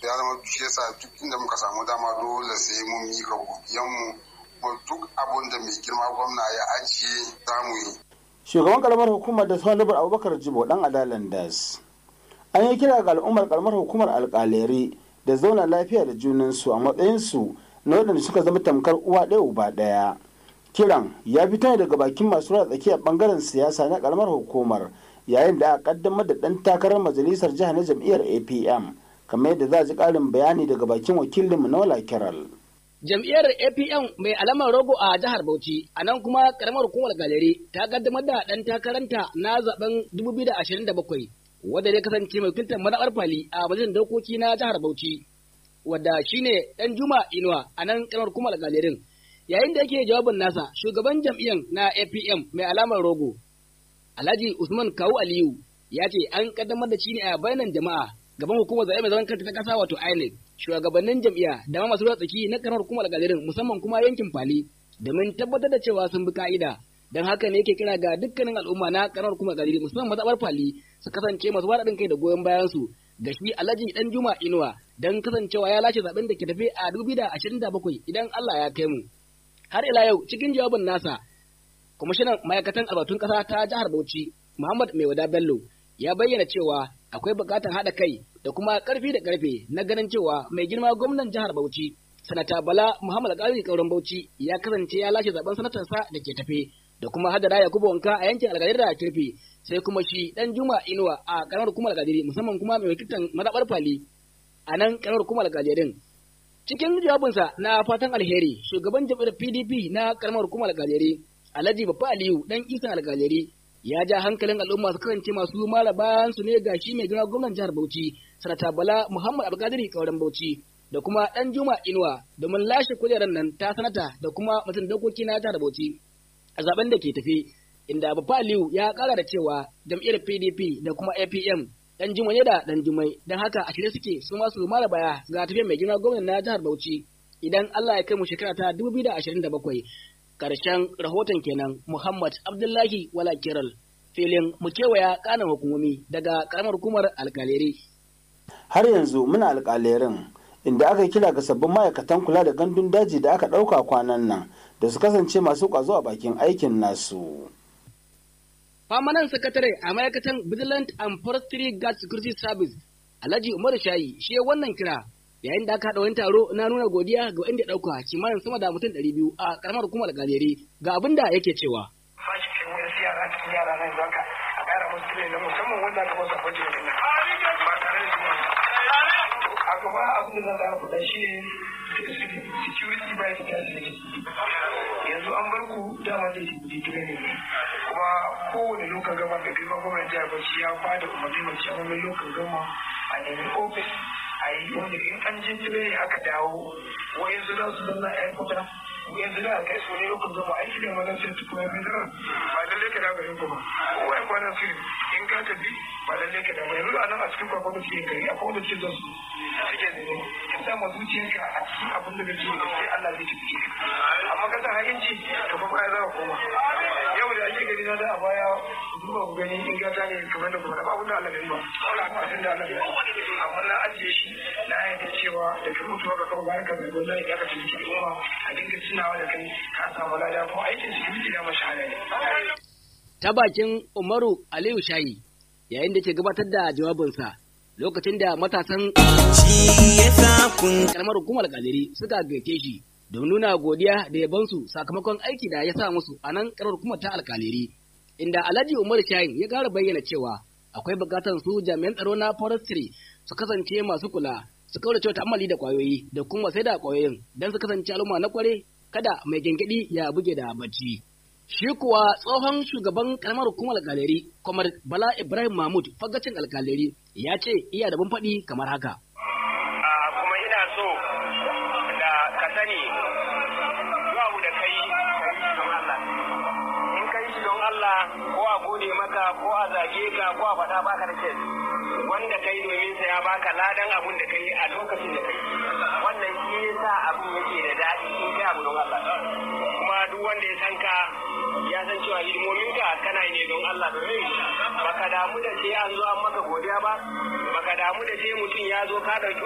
ya zama shi yasa duk inda muka samu dama dole sai mun mika godiyanmu duk abun da mai girma gwamna ya ajiye za mu yi. Shugaban karamar hukumar da Salibar Abubakar Jibo dan Adalan Das. An yi kira ga al'ummar karamar hukumar alƙaleri da zauna lafiya da junansu a matsayinsu na waɗanda suka zama tamkar uwa ɗaya uba ɗaya. Kiran ya fito ne daga bakin masu ruwa tsakiyar ɓangaren siyasa na karamar hukumar yayin da aka kaddamar da ɗan takarar majalisar jiha na jam'iyyar APM kamar yadda za a ji ƙarin bayani daga bakin wakilinmu na Wala Kiral. Jam'iyyar APM mai alamar rogo a jihar Bauchi, a nan kuma karamar hukumar Galeri ta kaddamar da ɗan takaranta na zaben 2027, wadda zai kasance mai wakiltar mazaɓar Fali a majalisar dokoki na jihar Bauchi, wadda shine ɗan Juma Inuwa a nan karamar hukumar Galerin. Yayin da yake jawabin nasa, shugaban jam'iyyar na APM mai alamar rogo, Alhaji Usman Kawu Aliyu, ya ce an kaddamar da shi ne a bayanan jama'a gaban hukumar zaɓe mai zaman kanta ta ƙasa wato INEC, shugabannin jam'iyya da ma masu ruwa tsaki na karamar hukumar Galerin musamman kuma yankin Fali domin tabbatar da cewa sun bi ka'ida. Don haka ne yake kira ga dukkanin al'umma na karamar hukumar Galerin musamman mazaɓar Fali su kasance masu ba kai da goyon bayan su ga shi Alhaji Dan Juma Inuwa don kasancewa ya lashe zaɓen da ke tafe a 2027 idan Allah ya kai mu. Har ila yau cikin jawabin nasa, kwamishinan ma'aikatan albatun ƙasa ta jihar Bauchi Muhammad Maiwada Bello ya bayyana cewa akwai buƙatar haɗa kai da kuma ƙarfi da ƙarfe na ganin cewa mai girma gwamnan jihar Bauchi, Sanata Bala Muhammad Alƙalin Kauran Bauchi ya kasance ya lashe zaben sanatarsa da ke tafe da kuma Hadara Yakubu Wanka a yankin Algadiri da Kirfi, sai kuma shi Dan Juma Inuwa a ƙaramar hukumar Algadiri musamman kuma mai wakiltar mazaɓar Fali a nan ƙaramar hukumar Algadirin. Cikin jawabinsa na fatan alheri, shugaban jam'iyyar PDP na ƙaramar hukumar Algadiri, Alhaji Baffa Aliyu Dan Isan Algadiri, ya ja hankalin al'umma su kasance masu mara bayan su ne ga shi mai girma gwamnan jihar Bauchi, Sanata Bala Muhammad Abdulkadir Kauran Bauchi da kuma Dan Juma Inuwa domin lashe kujerar nan ta sanata da kuma mutum dokoki na jihar Bauchi a zaben da ke tafi, inda Baffa Aliyu ya kara da cewa jam'iyyar PDP da kuma APM Dan Juma ne da Dan Jumai, don haka a shirye suke su masu mara baya ga tafiyar mai girma gwamnan na jihar Bauchi idan Allah ya kai mu shekara ta 2027. Karshen rahoton kenan Muhammad Abdullahi Wala Kiral, filin mu kewaya kanan hukumomi daga karamar hukumar Alkaleri. Har yanzu muna Alkalerin inda aka kira ga sabbin ma'aikatan kula da gandun daji da aka ɗauka kwanan nan da su kasance masu ƙwazo a bakin aikin nasu. Famanan sakatare a ma'aikatan Vigilant and Forestry Guard Security Service Alhaji Umaru Shayi shi wannan kira yayin da aka haɗa wani taro na nuna godiya ga wanda ya ɗauka kimanin sama da mutum 200 a ƙaramar hukumar Galeri ga abin da yake cewa. Fashi kai wani yara cikin yara nan zaka a ƙara musu tire na musamman wanda aka masa kwanci da nan ba tare da su a gaba abin da za a faɗa shi ne security by security. Yanzu an bar ku dama da tire ne kuma kowane lokacin gama da girman gwamnati jihar Bauchi ya bada umarni mai cewa wani lokacin gama a nemi ofis a yi wanda in an je tire aka dawo wayansu za su zanna a yankuta yanzu da kai so ne lokacin zama aiki da mazan sai tukuna ya zara ba lallai ka dawo garin kuma ko ai kwanan sirri in ka tafi ba lallai ka dawo yanzu a nan a cikin kwakwa da suke gari akwai wanda suke zasu suke ne ka sa ma zuciyarka a cikin abin da kake da sai Allah zai tafi amma ka sa hakinci ka fa baya za ka koma yau da ake gari na da a baya zuwa ku gani in gata ne kamar da kuma ba abin da Allah bai ba ba abin da Allah bai amma na ajiye shi na yadda cewa da ka mutu ka kawo bayan ka bai gona ya ka tafi cikin umma a dinga tunawa da kai ka samu lada ko aikin security da mashahada ne. Ta bakin Umaru Aliyu Shayi yayin da ke gabatar da jawabinsa lokacin da matasan karamar hukumar Galeri suka gaike shi don nuna godiya da yabansu sakamakon aiki da ya sa musu a nan karamar hukumar ta Alkaleri, inda Alhaji Umaru Shayi ya ƙara bayyana cewa akwai bukatar su jami'an tsaro na forestry su kasance masu kula su kaurace ta'ammali da kwayoyi da kuma sai da kwayoyin don su kasance al'umma na kware kada mai gengedi ya buge da bacci. Shi kuwa tsohon shugaban karamar hukumar Alkaleri, Kwamar Bala Ibrahim Mahmud fagacin Alkaleri ya ce iya da faɗi kamar haka. Kuma ina so da ka sani abu da kai don Allah. In kai shi don Allah ko a gode maka ko a zage ka ko a faɗa baka da ke wanda kai domin sa ya baka ladan abun da kai a lokacin da kai. Wannan shi yasa abun yake da daɗi in kai abu don Allah. Kuma duk wanda ya san ka ya san cewa hidimomin ka kana yi ne don Allah domin baka damu da sai an zo an maka godiya ba, baka damu da sai mutum ya zo ka dauki